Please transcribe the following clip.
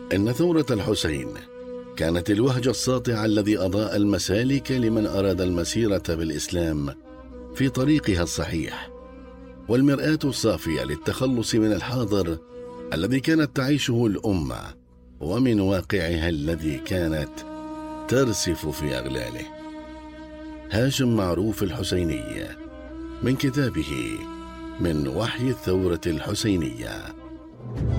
إن ثورة الحسين كانت الوهج الساطع الذي أضاء المسالك لمن أراد المسيرة بالإسلام في طريقها الصحيح، والمرآة الصافية للتخلص من الحاضر الذي كانت تعيشه الأمة ومن واقعها الذي كانت ترسف في أغلاله. هاشم معروف الحسيني، من كتابه من وحي الثورة الحسينية.